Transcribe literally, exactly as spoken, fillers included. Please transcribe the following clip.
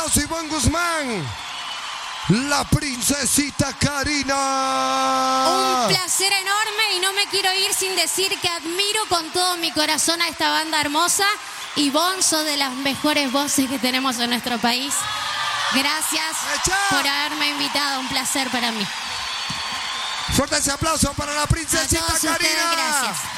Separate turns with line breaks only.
aplauso, Ivonne Guzmán. La princesita Karina.
Un placer enorme y no me quiero ir sin decir que admiro con todo mi corazón a esta banda hermosa. Ivonne, sos de las mejores voces que tenemos en nuestro país. Gracias
¡Echa!
por haberme invitado, un placer para mí.
Fuerte ese aplauso para la princesita
A todos ustedes,
Karina.
gracias.